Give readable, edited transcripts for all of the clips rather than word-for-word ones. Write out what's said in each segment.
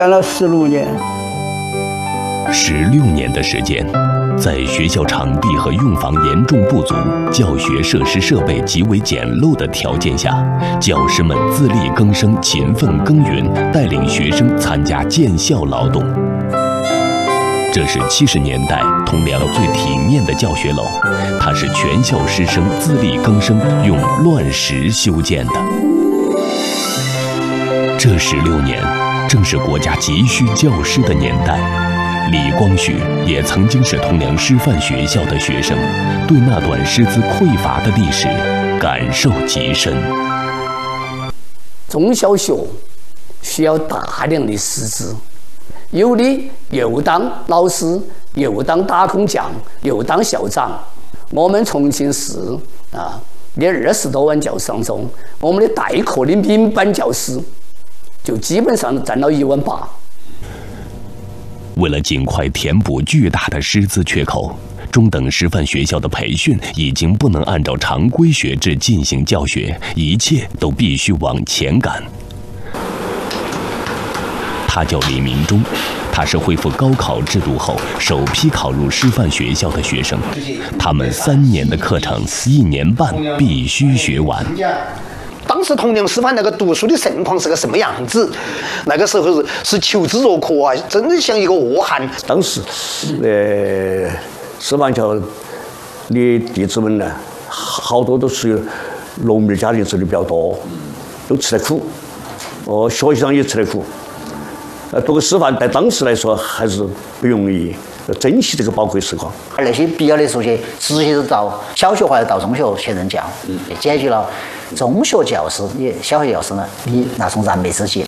干了16年。 16年的时间，在学校场地和用房严重不足、教学设施设备极为简陋的条件下，教师们自力更生、勤奋耕耘，带领学生参加建校劳动。这是70年代通辽最体面的教学楼，它是全校师生自力更生用乱石修建的。这16年正是国家急需教师的年代。李光绪也曾经是通辽师范学校的学生，对那段师资匮乏的历史感受极深。 中小学需要大量的师资，有的又当老师，又当打工匠，又当校长。我们重庆市这20多万教师当中，我们的代课的民班教师就基本上占到1万8。 为了尽快填补巨大的师资缺口，中等师范学校的培训已经不能按照常规学制进行教学，一切都必须往前赶。他叫李明忠，他是恢复高考制度后首批考入师范学校的学生。他们3年的课程1年半必须学完。 当时通辽师范那个读书的盛况是个什么样子？那个时候是求知若渴啊，真的像一个饿汉。 当时，师范校的弟子们呢，好多都是农民家庭子女比较多，都吃得苦，学习上也吃得苦。读个师范在当时来说还是不容易，珍惜这个宝贵时光。 而那些必要的书籍直接是到小学或者到中学去任教，也解决了中学教师也小学教师呢你那种燃眉之急。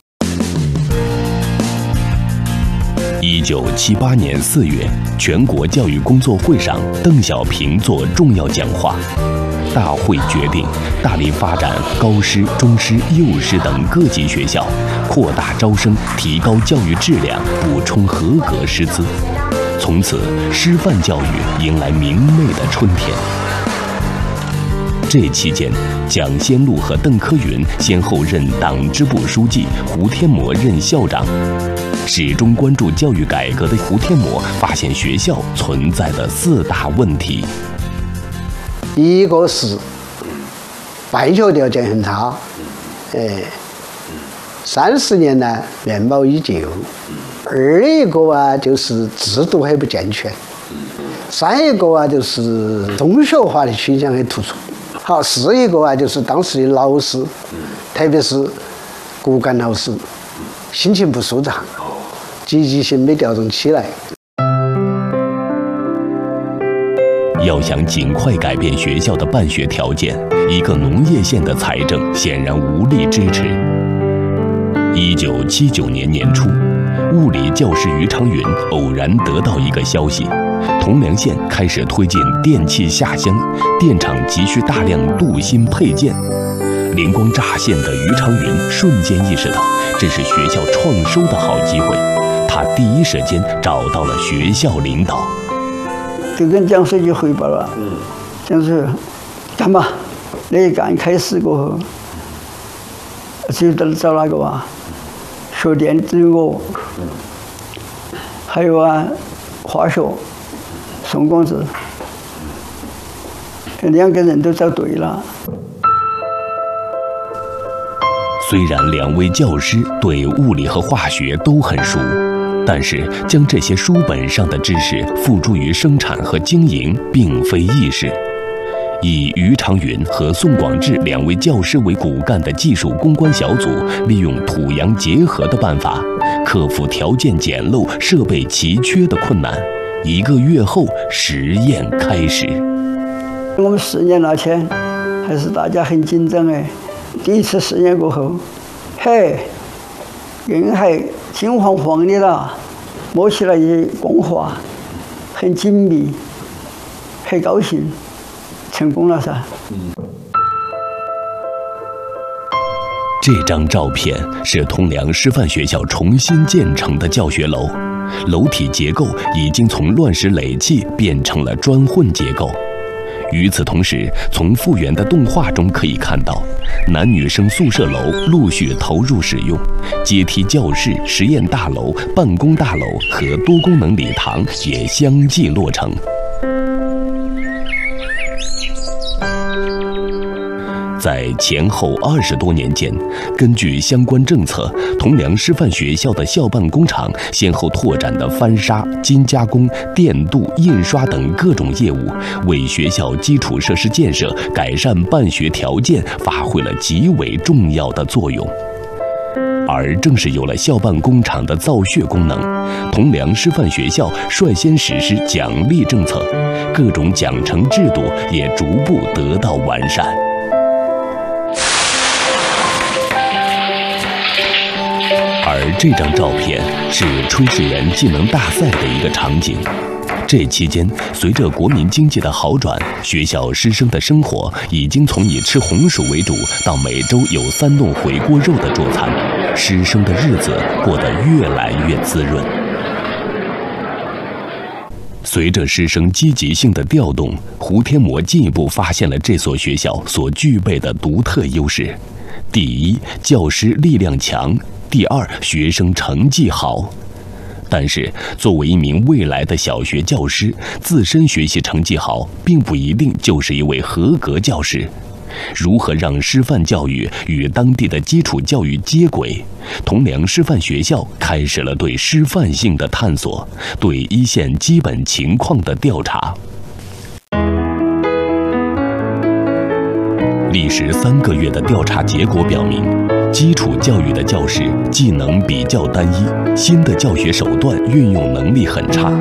1978年4月，全国教育工作会上，邓小平作重要讲话。大会决定大力发展高师、中师、幼师等各级学校，扩大招生，提高教育质量，补充合格师资。从此，师范教育迎来明媚的春天。这期间，蒋先禄和邓科云先后任党支部书记，胡天模任校长。始终关注教育改革的胡天模发现学校存在的4大问题。 一个是办学条件很差，30年来面貌依旧；二一个就是制度还不健全；三一个就是中学化的倾向很突出。好，4一个就是当时的老师，特别是骨干老师，心情不舒畅，积极性没调动起来。 要想尽快改变学校的办学条件，一个农业县的财政显然无力支持。1979年年初，物理教师于长云偶然得到一个消息，通辽县开始推进电气下乡，电厂急需大量镀锌配件。灵光乍现的于长云瞬间意识到，这是学校创收的好机会。他第一时间找到了学校领导。 就跟蒋书记汇报了，蒋书记干嘛？那干开始过后，就找那个学电只有我，还有化学宋公子，2个人都找对了。 虽然2位教师对物理和化学都很熟，但是将这些书本上的知识付诸于生产和经营，并非易事。以于长云和宋广智2位教师为骨干的技术攻关小组，利用土洋结合的办法，克服条件简陋、设备奇缺的困难。1个月后，实验开始。 我们试验那天，还是大家很紧张第一次试验过后，人还金黄黄的了，摸起来也光滑，很紧密，很高兴，成功了噻。 这张照片是通辽师范学校重新建成的教学楼，楼体结构已经从乱石垒砌变成了砖混结构。 与此同时，从复原的动画中可以看到，男女生宿舍楼陆续投入使用，阶梯教室、实验大楼、办公大楼和多功能礼堂也相继落成。在前后20多年间，根据相关政策，铜梁师范学校的校办工厂先后拓展的翻砂、金加工、电镀、印刷等各种业务，为学校基础设施建设、改善办学条件发挥了极为重要的作用。而正是有了校办工厂的造血功能，铜梁师范学校率先实施奖励政策，各种奖惩制度也逐步得到完善。而这张照片是炊事员技能大赛的一个场景。这期间，随着国民经济的好转，学校师生的生活已经从以吃红薯为主，到每周有3顿回锅肉的桌餐，师生的日子过得越来越滋润。随着师生积极性的调动，胡天模进一步发现了这所学校所具备的独特优势：第一，教师力量强；第二，学生成绩好。但是，作为一名未来的小学教师，自身学习成绩好，并不一定就是一位合格教师。如何让师范教育与当地的基础教育接轨？铜梁师范学校开始了对师范性的探索，对一线基本情况的调查。历时3个月的调查结果表明，基础教育的教师技能比较单一，新的教学手段运用能力很差，